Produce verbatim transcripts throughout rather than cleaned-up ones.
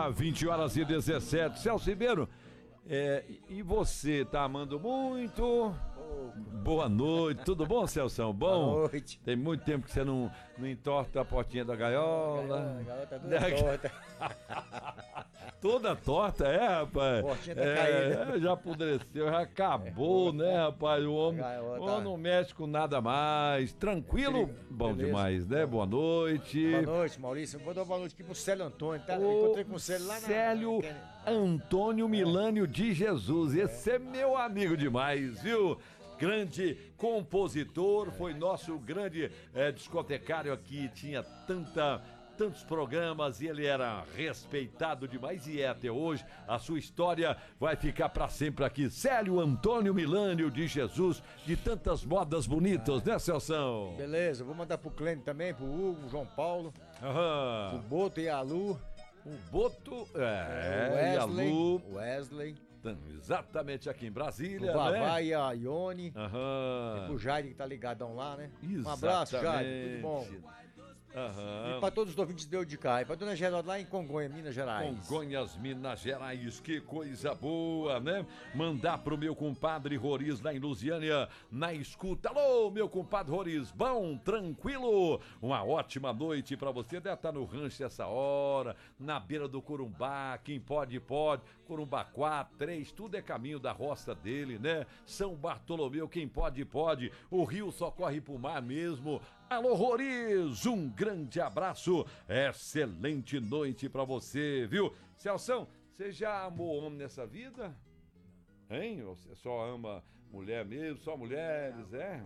Agora, vinte horas e dezessete. Celso Ribeiro, é, e você, tá amando muito? Boa noite, tudo bom, Celção? Bom? Boa noite. Tem muito tempo que você não, não entorta a portinha da gaiola. A gaiola tá toda torta. Toda torta, é, rapaz? A portinha tá é, caída. Já apodreceu, já acabou, é, né, rapaz? O homem, tá... o homem não mexe com nada mais. Tranquilo? É, bom beleza. Demais, né? Boa noite. Boa noite, Maurício. Vou dar boa noite aqui pro Célio Antônio, tá? O encontrei com o Célio lá na... Célio Antônio Milânio de Jesus. Esse é. é meu amigo demais, viu? Grande compositor, foi nosso grande é, discotecário aqui, tinha tanta, tantos programas e ele era respeitado demais e é até hoje. A sua história vai ficar para sempre aqui. Célio Antônio Milânio de Jesus, de tantas modas bonitas, né, Celção? Beleza, vou mandar pro Clênio também, pro Hugo, pro João Paulo, Aham. pro Boto e a Lu. O Boto, é, Wesley, e a Lu. Wesley. Exatamente aqui em Brasília, o Vavá, né? E a Ione. Aham. E pro Jair que tá ligadão lá, né? Exatamente. Um abraço, Jair, tudo bom? Aham. E pra todos os ouvintes deu de cá. E pra Dona Geralda lá em Congonha, Minas Gerais. Congonhas, Minas Gerais, que coisa boa, né? Mandar pro meu compadre Roriz lá em Lusiânia, na escuta. Alô, meu compadre Roriz, bom, tranquilo? Uma ótima noite pra você. Deve estar no rancho essa hora, na beira do Corumbá, quem pode, pode. Corumbá quatro, três, tudo é caminho da roça dele, né? São Bartolomeu, quem pode, pode. O rio só corre pro mar mesmo. Alô, Roriz, um grande abraço, excelente noite pra você, viu? Celção, você já amou homem nessa vida? Hein? Você só ama mulher mesmo, só mulheres, é?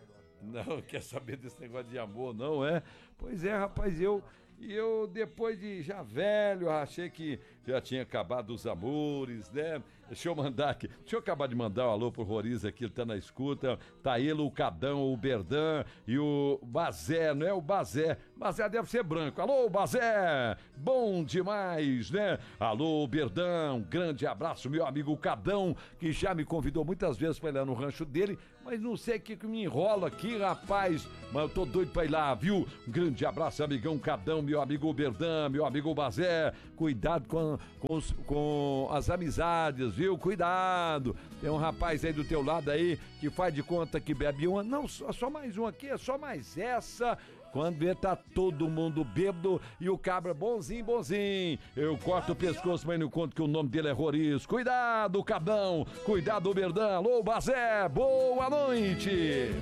Não quer saber desse negócio de amor, não, é? Pois é, rapaz, eu... E eu, depois de já velho, achei que já tinha acabado os amores, né? Deixa eu mandar aqui. Deixa eu acabar de mandar um alô pro Roriz aqui, ele tá na escuta. Tá ele, o Cadão, o Berdan e o Bazé, não é o Bazé. Bazé deve ser branco. Alô, Bazé! Bom demais, né? Alô, Berdan, um grande abraço, meu amigo Cadão, que já me convidou muitas vezes pra ir lá no rancho dele, mas não sei o que que me enrola aqui, rapaz. Mas eu tô doido pra ir lá, viu? Um grande abraço, amigão Cadão, meu amigo Berdan, meu amigo Bazé. Cuidado com, com, os, com as amizades, viu? Cuidado. Tem um rapaz aí do teu lado aí que faz de conta que bebe uma. Não, só, só mais um aqui, é só mais essa. Quando vê, tá todo mundo bêbado e o cabra bonzinho, bonzinho. Eu corto o pescoço, mas não conto que o nome dele é Roriz. Cuidado, Cadão. Cuidado, Berdan. Alô, Bazé. Boa noite.